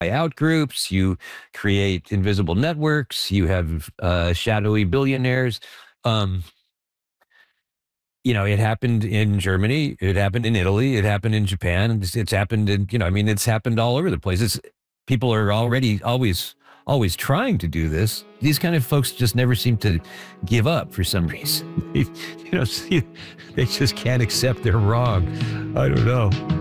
out groups, you create invisible networks, you have shadowy billionaires. Um, it happened in Germany, it happened in Italy, it happened in Japan, and it's happened in, I mean, it's happened all over the place. People are already always trying to do this. These kind of folks just never seem to give up for some reason. See, they just can't accept they're wrong. I don't know.